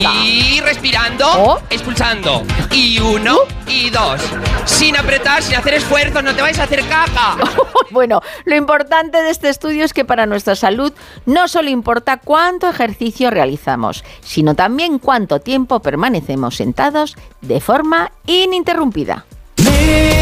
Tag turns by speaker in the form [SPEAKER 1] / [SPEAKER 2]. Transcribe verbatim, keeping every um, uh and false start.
[SPEAKER 1] Y respirando,
[SPEAKER 2] ¿Oh?
[SPEAKER 1] expulsando. Y uno, y dos. Sin apretar, sin hacer esfuerzos, no te vais a hacer caca.
[SPEAKER 2] Bueno, lo importante de este estudio es que para nuestra salud no solo importa cuánto ejercicio realizamos, sino también cuánto tiempo permanecemos sentados de forma ininterrumpida.